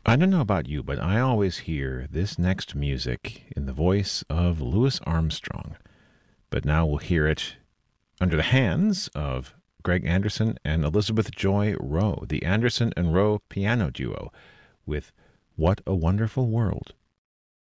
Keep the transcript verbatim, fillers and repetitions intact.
I don't know about you, but I always hear this next music in the voice of Louis Armstrong. But now we'll hear it under the hands of Greg Anderson and Elizabeth Joy Rowe, the Anderson and Rowe piano duo, with What a Wonderful World.